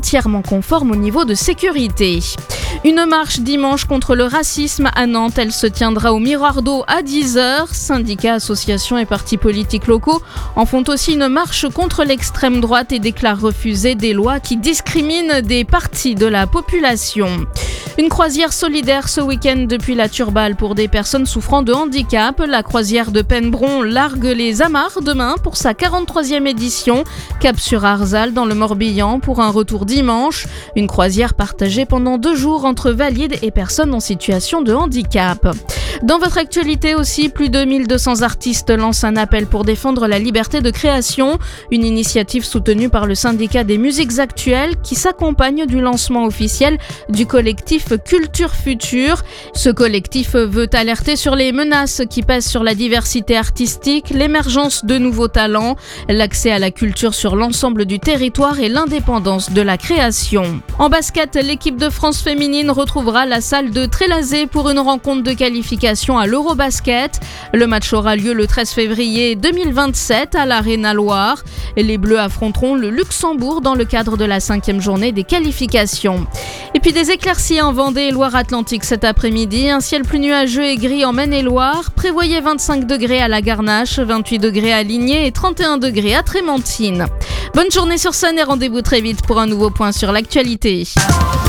entièrement conforme au niveau de sécurité. Une marche dimanche contre le racisme à Nantes, elle se tiendra au Miroir d'eau à 10h. Syndicats, associations et partis politiques locaux en font aussi une marche contre l'extrême droite et déclarent refuser des lois qui discriminent des parties de la population. Une croisière solidaire ce week-end depuis la Turballe pour des personnes souffrant de handicap. La croisière de Penbron largue les amarres demain pour sa 43e édition. Cap sur Arzal dans le Morbihan pour un retour dimanche. Une croisière partagée pendant 2 jours entre valides et personnes en situation de handicap. Dans votre actualité aussi, plus de 1200 artistes lancent un appel pour défendre la liberté de création. Une initiative soutenue par le syndicat des musiques actuelles qui s'accompagne du lancement officiel du collectif Culture Future. Ce collectif veut alerter sur les menaces qui pèsent sur la diversité artistique, l'émergence de nouveaux talents, l'accès à la culture sur l'ensemble du territoire et l'indépendance de la création. En basket, l'équipe de France féminine retrouvera la salle de Trélazé pour une rencontre de qualification à l'Eurobasket. Le match aura lieu le 13 février 2027 à l'Arena Loire. Les Bleus affronteront le Luxembourg dans le cadre de la 5e journée des qualifications. Et puis des éclaircies en Vendée et Loire-Atlantique cet après-midi. Un ciel plus nuageux et gris en Maine-et-Loire. Prévoyez 25 degrés à la Garnache, 28 degrés à Ligné et 31 degrés à Trémentine. Bonne journée sur Sun et rendez-vous très vite pour un nouveau point sur l'actualité.